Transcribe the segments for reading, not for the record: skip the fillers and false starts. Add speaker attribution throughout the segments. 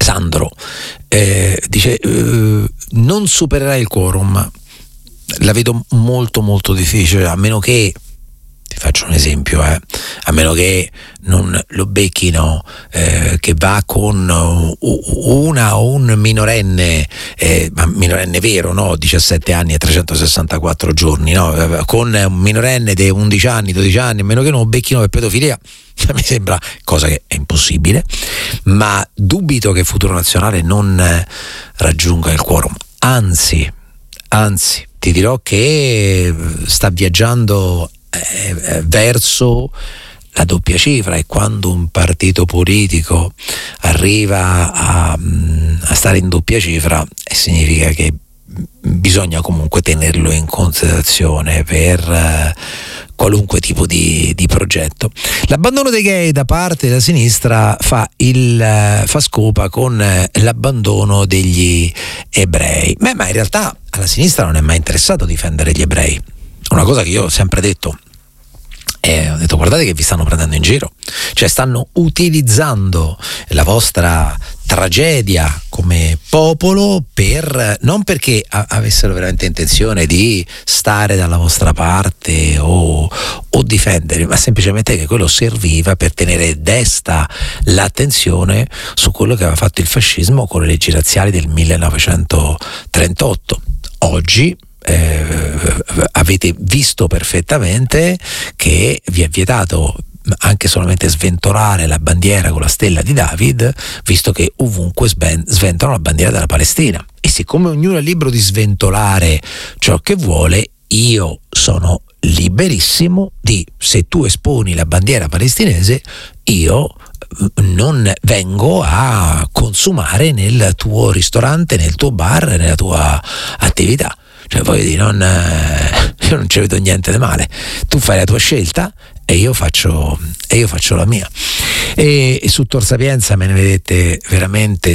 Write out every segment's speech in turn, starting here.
Speaker 1: Sandro dice non supererai il quorum, la vedo molto molto difficile, a meno che, ti faccio un esempio, a meno che non lo becchino che va con una o un minorenne, ma minorenne vero, no? 17 anni e 364 giorni, no? Con un minorenne di 11 anni, 12 anni, a meno che non lo becchino per pedofilia. Mi sembra cosa che è impossibile, ma dubito che Futuro Nazionale non raggiunga il quorum. Anzi, ti dirò che sta viaggiando verso la doppia cifra, e quando un partito politico arriva a stare in doppia cifra significa che bisogna comunque tenerlo in considerazione per qualunque tipo di progetto. L'abbandono dei gay da parte della sinistra fa scopa con l'abbandono degli ebrei. Ma in realtà alla sinistra non è mai interessato difendere gli ebrei. Una cosa che io ho sempre detto, ho detto: guardate che vi stanno prendendo in giro, cioè stanno utilizzando la vostra tragedia come popolo non perché avessero veramente intenzione di stare dalla vostra parte o difendervi, ma semplicemente che quello serviva per tenere desta l'attenzione su quello che aveva fatto il fascismo con le leggi razziali del 1938. Oggi avete visto perfettamente che vi è vietato anche solamente sventolare la bandiera con la stella di David, visto che ovunque sventolano la bandiera della Palestina. E siccome ognuno è libero di sventolare ciò che vuole, io sono liberissimo se tu esponi la bandiera palestinese, io non vengo a consumare nel tuo ristorante, nel tuo bar, nella tua attività. Cioè, voglio dire, io non ci vedo niente di male. Tu fai la tua scelta e io faccio la mia. E su Tor Sapienza me ne vedete veramente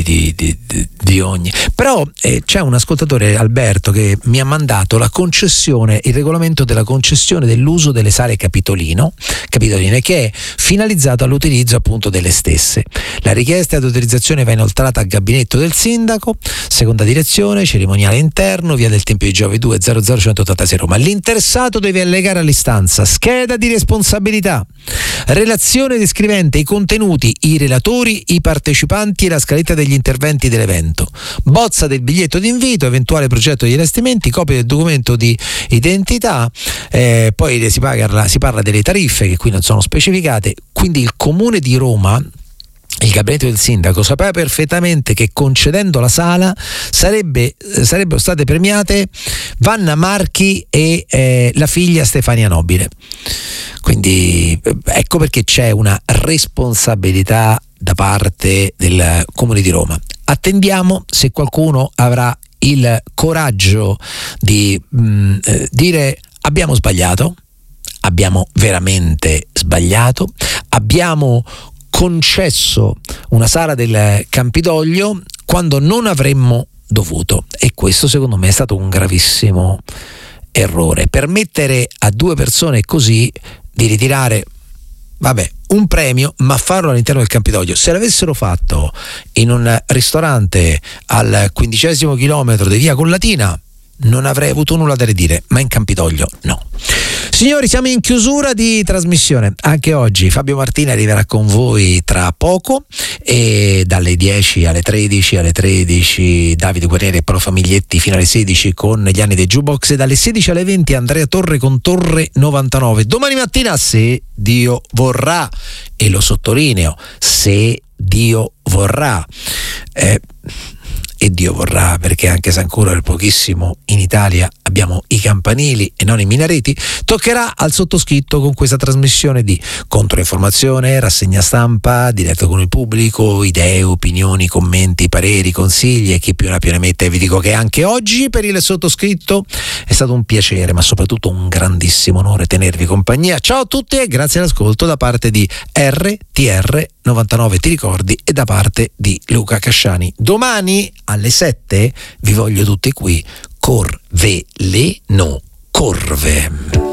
Speaker 1: di ogni. Però c'è un ascoltatore, Alberto, che mi ha mandato il regolamento della concessione dell'uso delle sale capitoline, che è finalizzato all'utilizzo appunto delle stesse. La richiesta di autorizzazione va inoltrata al gabinetto del sindaco, seconda direzione, cerimoniale interno, via del Tempio di Giove 2 00186 Roma. L'interessato deve allegare all'istanza scheda di responsabilità, relazione descrivente i contenuti, i relatori, i partecipanti e la scaletta degli interventi dell'evento, bozza del biglietto d'invito, eventuale progetto di allestimenti, copia del documento di identità, poi si parla delle tariffe che qui non sono specificate. Quindi il Comune di Roma, il gabinetto del sindaco, sapeva perfettamente che concedendo la sala sarebbero state premiate Vanna Marchi e la figlia Stefania Nobile. Quindi ecco perché c'è una responsabilità da parte del Comune di Roma. Attendiamo se qualcuno avrà il coraggio di dire: abbiamo sbagliato, abbiamo veramente sbagliato, abbiamo concesso una sala del Campidoglio quando non avremmo dovuto, e questo secondo me è stato un gravissimo errore. Permettere a due persone così di ritirare un premio, ma farlo all'interno del Campidoglio. Se l'avessero fatto in un ristorante al 15° chilometro di via Collatina non avrei avuto nulla da ridire, ma in Campidoglio no. Signori, siamo in chiusura di trasmissione anche oggi. Fabio Martini arriverà con voi tra poco, e dalle 10 alle 13 Davide Guerrieri e Paolo Famiglietti fino alle 16 con gli anni dei Jukebox, e dalle 16 alle 20 Andrea Torre con Torre 99. Domani mattina, se Dio vorrà, e lo sottolineo, se Dio vorrà, e Dio vorrà, perché anche se ancora per pochissimo in Italia abbiamo i campanili e non i minareti, toccherà al sottoscritto con questa trasmissione di controinformazione, rassegna stampa, diretto con il pubblico, idee, opinioni, commenti, pareri, consigli e chi più ne ha più ne mette. Vi dico che anche oggi per il sottoscritto è stato un piacere, ma soprattutto un grandissimo onore tenervi compagnia. Ciao a tutti e grazie all'ascolto da parte di RTR 99 Ti ricordi e da parte di Luca Casciani. Domani alle 7 vi voglio tutti qui. Corveleno, corve.